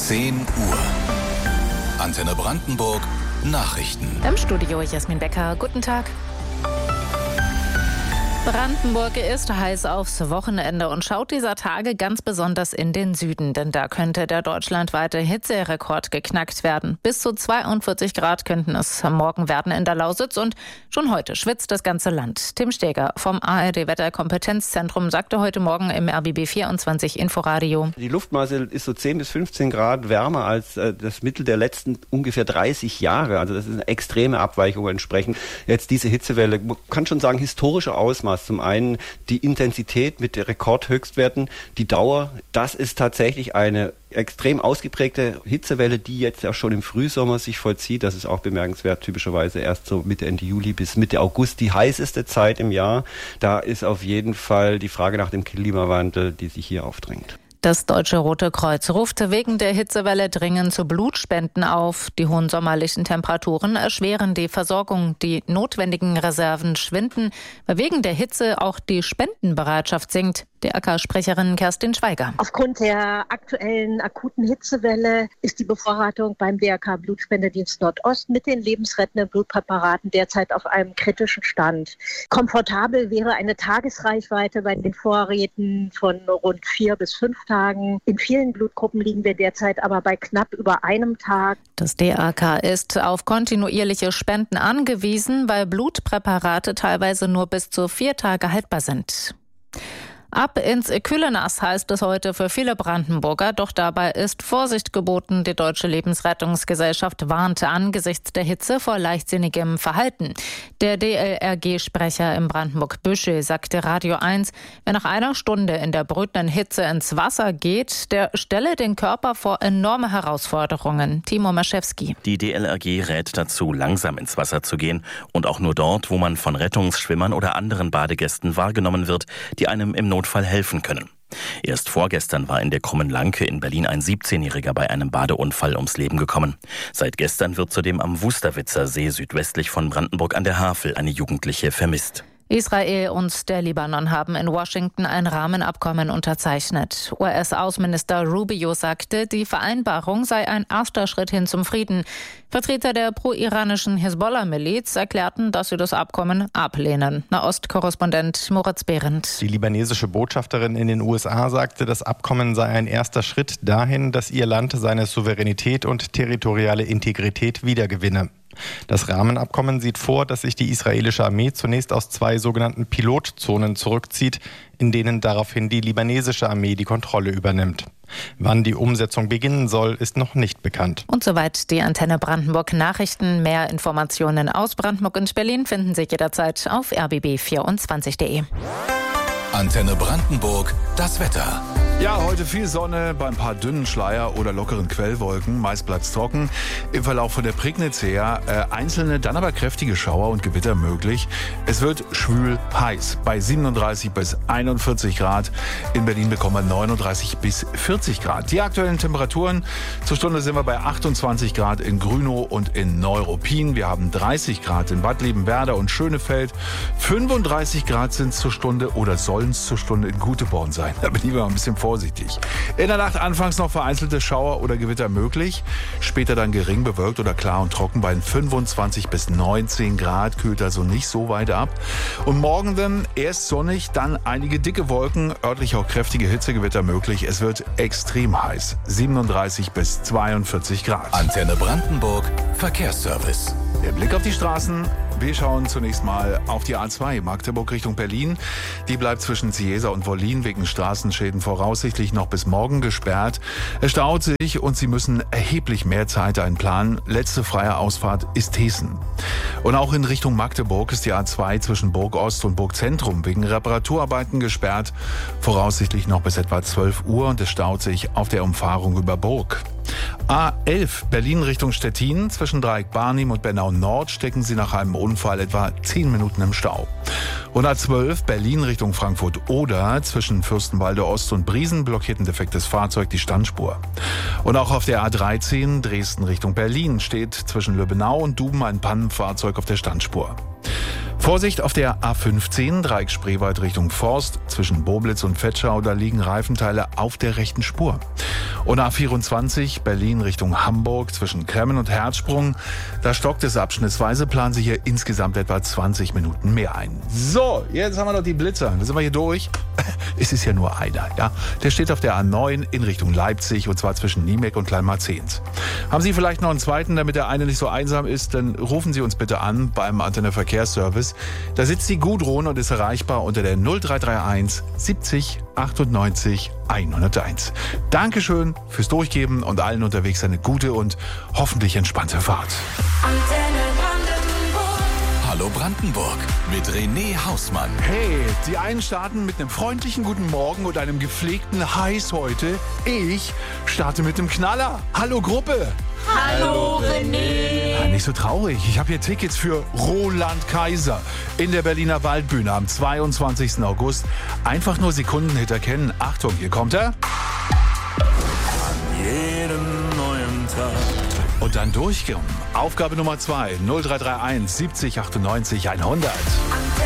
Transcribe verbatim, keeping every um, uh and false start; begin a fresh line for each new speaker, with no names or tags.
zehn Uhr. Antenne Brandenburg Nachrichten.
Im Studio Jasmin Becker. Guten Tag. Brandenburg ist heiß aufs Wochenende und schaut dieser Tage ganz besonders in den Süden, denn da könnte der deutschlandweite Hitzerekord geknackt werden. Bis zu zweiundvierzig Grad könnten es morgen werden in der Lausitz und schon heute schwitzt das ganze Land. Tim Steger vom A R D-Wetterkompetenzzentrum sagte heute Morgen im R B B vierundzwanzig Inforadio:
Die Luftmasse ist so zehn bis fünfzehn Grad wärmer als äh, das Mittel der letzten ungefähr dreißig Jahre. Also das ist eine extreme Abweichung entsprechend. Jetzt diese Hitzewelle, man kann schon sagen, historische Ausmaß. Zum einen die Intensität mit den Rekordhöchstwerten, die Dauer. Das ist tatsächlich eine extrem ausgeprägte Hitzewelle, die jetzt auch schon im Frühsommer sich vollzieht. Das ist auch bemerkenswert, typischerweise erst so Mitte, Ende Juli bis Mitte August die heißeste Zeit im Jahr. Da ist auf jeden Fall die Frage nach dem Klimawandel, die sich hier aufdrängt.
Das Deutsche Rote Kreuz ruft wegen der Hitzewelle dringend zu Blutspenden auf. Die hohen sommerlichen Temperaturen erschweren die Versorgung. Die notwendigen Reserven schwinden, weil wegen der Hitze auch die Spendenbereitschaft sinkt. D R K-Sprecherin Kerstin Schweiger.
Aufgrund der aktuellen akuten Hitzewelle ist die Bevorratung beim D R K-Blutspendedienst Nordost mit den lebensrettenden Blutpräparaten derzeit auf einem kritischen Stand. Komfortabel wäre eine Tagesreichweite bei den Vorräten von rund vier bis fünf Tagen. In vielen Blutgruppen liegen wir derzeit aber bei knapp über einem Tag.
Das D R K ist auf kontinuierliche Spenden angewiesen, weil Blutpräparate teilweise nur bis zu vier Tage haltbar sind. Ab ins kühle Nass heißt es heute für viele Brandenburger, doch dabei ist Vorsicht geboten. Die Deutsche Lebensrettungsgesellschaft warnte angesichts der Hitze vor leichtsinnigem Verhalten. Der D L R G-Sprecher im Brandenburg-Büschel sagte Radio eins, wer nach einer Stunde in der brütenden Hitze ins Wasser geht, der stelle den Körper vor enorme Herausforderungen. Timo Maschewski.
Die D L R G rät dazu, langsam ins Wasser zu gehen und auch nur dort, wo man von Rettungsschwimmern oder anderen Badegästen wahrgenommen wird, die einem im Notfall helfen können. Erst vorgestern war in der Krummen Lanke in Berlin ein siebzehnjähriger bei einem Badeunfall ums Leben gekommen. Seit gestern wird zudem am Wusterwitzer See südwestlich von Brandenburg an der Havel eine Jugendliche vermisst.
Israel und der Libanon haben in Washington ein Rahmenabkommen unterzeichnet. U S-Außenminister Rubio sagte, die Vereinbarung sei ein erster Schritt hin zum Frieden. Vertreter der pro-iranischen Hisbollah-Miliz erklärten, dass sie das Abkommen ablehnen. Nahost-Korrespondent Moritz Behrendt.
Die libanesische Botschafterin in den U S A sagte, das Abkommen sei ein erster Schritt dahin, dass ihr Land seine Souveränität und territoriale Integrität wiedergewinne. Das Rahmenabkommen sieht vor, dass sich die israelische Armee zunächst aus zwei sogenannten Pilotzonen zurückzieht, in denen daraufhin die libanesische Armee die Kontrolle übernimmt. Wann die Umsetzung beginnen soll, ist noch nicht bekannt.
Und soweit die Antenne Brandenburg Nachrichten. Mehr Informationen aus Brandenburg und Berlin finden Sie jederzeit auf r b b vierundzwanzig punkt d e.
Antenne Brandenburg, das Wetter.
Ja, heute viel Sonne bei ein paar dünnen Schleier oder lockeren Quellwolken. Meist bleibt's trocken. Im Verlauf von der Prignitz her äh, einzelne, dann aber kräftige Schauer und Gewitter möglich. Es wird schwül heiß bei siebenunddreißig bis einundvierzig Grad. In Berlin bekommen wir neununddreißig bis vierzig Grad. Die aktuellen Temperaturen: zur Stunde sind wir bei achtundzwanzig Grad in Grünow und in Neuruppin. Wir haben dreißig Grad in Bad Liebenwerda und Schönefeld. fünfunddreißig Grad sind es zur Stunde oder sollen es zur Stunde in Guteborn sein. Da bin ich mal ein bisschen vorsichtig. In der Nacht anfangs noch vereinzelte Schauer oder Gewitter möglich. Später dann gering bewölkt oder klar und trocken bei fünfundzwanzig bis neunzehn Grad. Kühlt also nicht so weit ab. Und morgen dann erst sonnig, dann einige dicke Wolken. Örtlich auch kräftige Hitzegewitter möglich. Es wird extrem heiß. siebenunddreißig bis zweiundvierzig Grad.
Antenne Brandenburg Verkehrsservice.
Der Blick auf die Straßen. Wir schauen zunächst mal auf die A zwei Magdeburg Richtung Berlin. Die bleibt zwischen Ziesa und Wollin wegen Straßenschäden voraussichtlich noch bis morgen gesperrt. Es staut sich und Sie müssen erheblich mehr Zeit einplanen. Letzte freie Ausfahrt ist Hessen. Und auch in Richtung Magdeburg ist die A zwei zwischen Burg Ost und Burg Zentrum wegen Reparaturarbeiten gesperrt. Voraussichtlich noch bis etwa zwölf Uhr und es staut sich auf der Umfahrung über Burg. A elf Berlin Richtung Stettin. Zwischen Dreieck-Barnim und Bernau Nord stecken Sie nach einem Unfall etwa zehn Minuten im Stau. Und A zwölf Berlin Richtung Frankfurt-Oder. Zwischen Fürstenwalde Ost und Briesen blockiert ein defektes Fahrzeug die Standspur. Und auch auf der A dreizehn Dresden Richtung Berlin steht zwischen Löbenau und Duben ein Pannenfahrzeug auf der Standspur. Vorsicht auf der A fünfzehn, Dreieck Spreewald Richtung Forst. Zwischen Boblitz und Vetschau, da liegen Reifenteile auf der rechten Spur. Und A vierundzwanzig Berlin Richtung Hamburg zwischen Kremmen und Herzsprung. Da stockt es abschnittsweise, planen Sie hier insgesamt etwa zwanzig Minuten mehr ein. So, jetzt haben wir noch die Blitzer. Da sind wir hier durch. Es ist ja nur einer, ja. Der steht auf der A neun in Richtung Leipzig und zwar zwischen Niemek und Kleinmarzehns. Haben Sie vielleicht noch einen zweiten, damit der eine nicht so einsam ist, dann rufen Sie uns bitte an beim Antenne Verkehrsservice. Da sitzt die Gudrun und ist erreichbar unter der null drei drei eins siebzig achtundneunzig hunderteins. Dankeschön fürs Durchgeben und allen unterwegs eine gute und hoffentlich entspannte Fahrt.
Antenne Brandenburg. Hallo Brandenburg mit René Hausmann.
Hey, die einen starten mit einem freundlichen Guten Morgen und einem gepflegten Heiß heute. Ich starte mit einem Knaller. Hallo Gruppe.
Hallo René.
Ja, nicht so traurig. Ich habe hier Tickets für Roland Kaiser in der Berliner Waldbühne am zweiundzwanzigsten August. Einfach nur Sekundenhit erkennen. Achtung, hier kommt er.
An jedem neuen Tag.
Und dann durchgehen. Aufgabe Nummer zwei, null drei drei eins siebzig achtundneunzig hundert.